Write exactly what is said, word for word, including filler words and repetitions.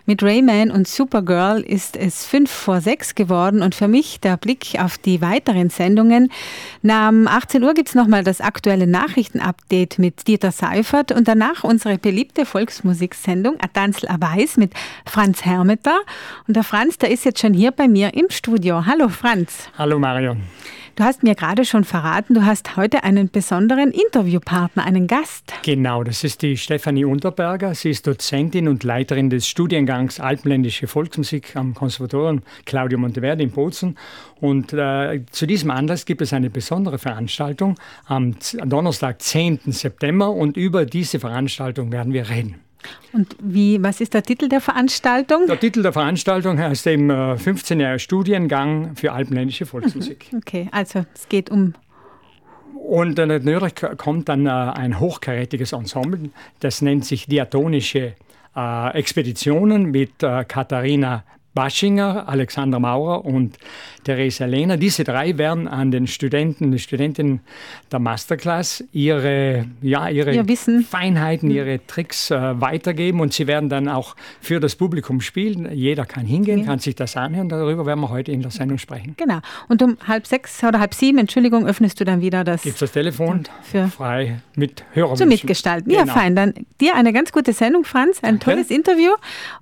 Mit Rayman und Supergirl ist es fünf vor sechs geworden und für mich der Blick auf die weiteren Sendungen. Na, um achtzehn Uhr gibt es nochmal das aktuelle Nachrichtenupdate mit Dieter Seifert und danach unsere beliebte Volksmusiksendung A Tanzl a Weiß mit Franz Hermeter. Und der Franz, der ist jetzt schon hier bei mir im Studio. Hallo Franz. Hallo Marion. Du hast mir gerade schon verraten, du hast heute einen besonderen Interviewpartner, einen Gast. Genau, das ist die Stefanie Unterberger. Sie ist Dozentin und Leiterin des Studiengangs Alpenländische Volksmusik am Konservatorium Claudio Monteverdi in Bozen. Und äh, zu diesem Anlass gibt es eine besondere Veranstaltung am Donnerstag, zehnten September. Und über diese Veranstaltung werden wir reden. Und wie, was ist der Titel der Veranstaltung? Der Titel der Veranstaltung heißt eben äh, fünfzehn Jahre Studiengang für alpenländische Volksmusik. Okay, also es geht um... Und äh, natürlich kommt dann äh, ein hochkarätiges Ensemble, das nennt sich Diatonische äh, Expeditionen mit äh, Katharina Baschinger, Alexander Maurer und Theresa Lehner. Diese drei werden an den Studenten und Studentinnen der Masterclass ihre, ja, ihre Ihr Wissen. Feinheiten, ihre Tricks äh, weitergeben und sie werden dann auch für das Publikum spielen. Jeder kann hingehen, ja. kann sich das anhören. Darüber werden wir heute in der Sendung sprechen. Genau. Und um halb sechs oder halb sieben, Entschuldigung, öffnest du dann wieder das... Gibt das Telefon für frei mit Hörern. Zum Mitgestalten. Genau. Ja, fein. Dann dir eine ganz gute Sendung, Franz. Ein Danke. Tolles Interview.